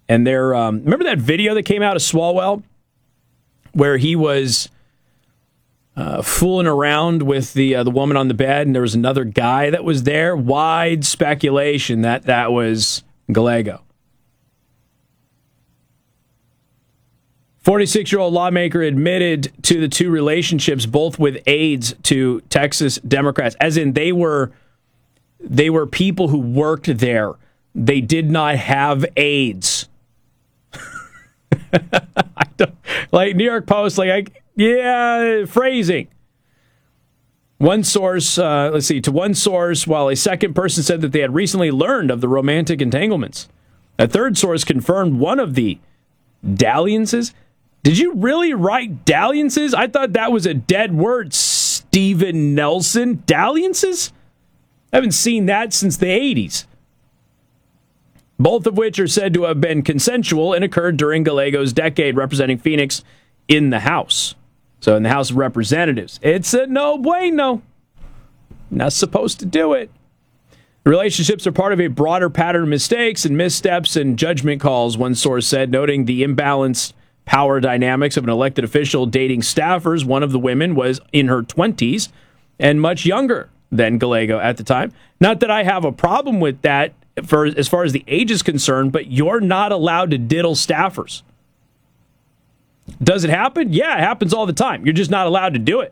And they're remember that video that came out of Swalwell where he was fooling around with the woman on the bed, and there was another guy that was there? Wide speculation that was Gallego. 46-year-old lawmaker admitted to the two relationships, both with aides to Texas Democrats, as in they were people who worked there. They did not have aides. I don't, like New York Post, phrasing. One source, to one source, while a second person said that they had recently learned of the romantic entanglements. A third source confirmed one of the dalliances. Did you really write dalliances? I thought that was a dead word, Stephen Nelson. Dalliances? I haven't seen that since the 80s. Both of which are said to have been consensual and occurred during Gallego's decade representing Phoenix in the House. So in the House of Representatives. It's a no bueno. Not supposed to do it. The relationships are part of a broader pattern of mistakes and missteps and judgment calls, one source said, noting the imbalanced power dynamics of an elected official dating staffers. One of the women was in her 20s and much younger than Gallego at the time. Not that I have a problem with that as far as the age is concerned, but you're not allowed to diddle staffers. Does it happen? Yeah, it happens all the time. You're just not allowed to do it.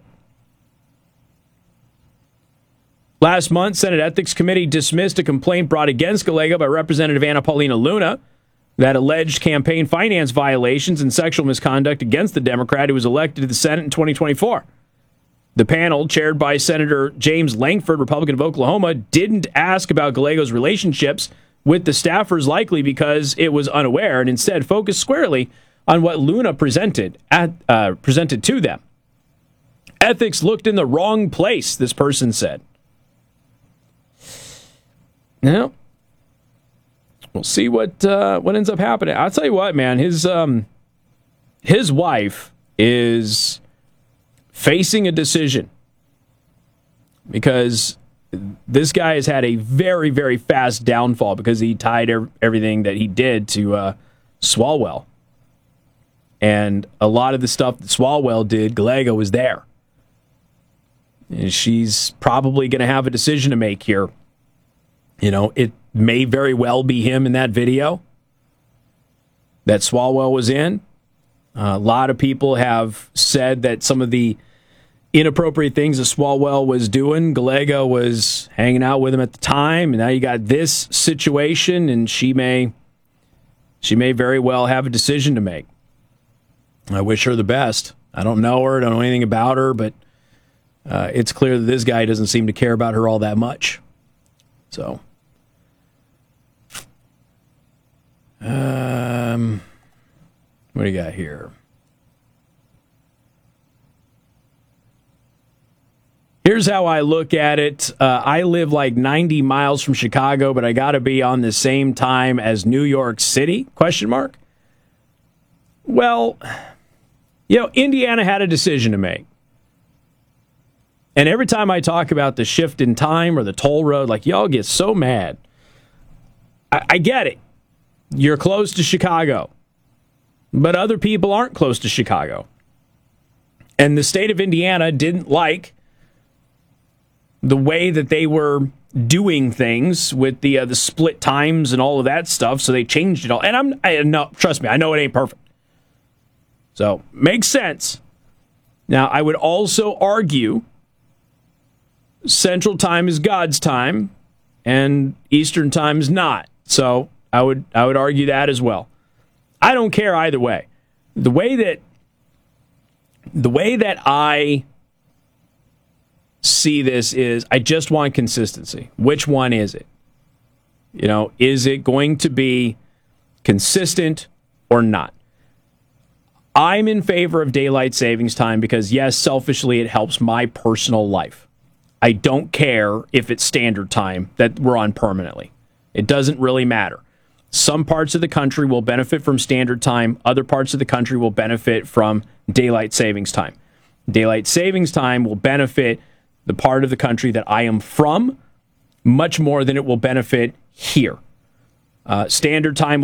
Last month, Senate Ethics Committee dismissed a complaint brought against Gallego by Representative Anna Paulina Luna that alleged campaign finance violations and sexual misconduct against the Democrat who was elected to the Senate in 2024. The panel, chaired by Senator James Lankford, Republican of Oklahoma, didn't ask about Gallego's relationships with the staffers, likely because it was unaware, and instead focused squarely on what Luna presented to them. Ethics looked in the wrong place, this person said. Now, we'll see what ends up happening. I'll tell you what, man. His wife is facing a decision because this guy has had a very, very fast downfall because he tied everything that he did to Swalwell. And a lot of the stuff that Swalwell did, Gallego was there. And she's probably going to have a decision to make here. You know, it may very well be him in that video that Swalwell was in. A lot of people have said that some of the inappropriate things that Swalwell was doing, Gallego was hanging out with him at the time, and now you got this situation, and she may very well have a decision to make. I wish her the best. I don't know her, don't know anything about her, but it's clear that this guy doesn't seem to care about her all that much. So, what do you got here? Here's how I look at it. I live like 90 miles from Chicago, but I got to be on the same time as New York City? ? Well, you know, Indiana had a decision to make. And every time I talk about the shift in time or the toll road, like, y'all get so mad. I get it. You're close to Chicago. But other people aren't close to Chicago. And the state of Indiana didn't like the way that they were doing things with the split times and all of that stuff, so they changed it all. And no, trust me, I know it ain't perfect. So, makes sense. Now, I would also argue Central Time is God's time, and Eastern Time is not. So, I would argue that as well. I don't care either way. The way that I see this is I just want consistency. Which one is it? You know, is it going to be consistent or not? I'm in favor of daylight savings time because, yes, selfishly, it helps my personal life. I don't care if it's standard time that we're on permanently. It doesn't really matter. Some parts of the country will benefit from standard time. Other parts of the country will benefit from daylight savings time. Daylight savings time will benefit the part of the country that I am from much more than it will benefit here. Standard time